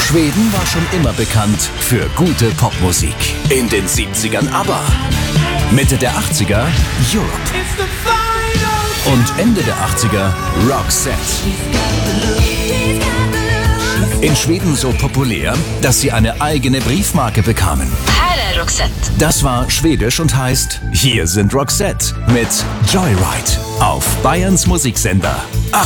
Schweden war schon immer bekannt für gute Popmusik. In den 70ern ABBA, Mitte der 80er Europe und Ende der 80er Roxette. In Schweden so populär, dass sie eine eigene Briefmarke bekamen. Här är Roxette. Das war schwedisch und heißt Hier sind Roxette mit Joyride auf Bayerns Musiksender 98,6.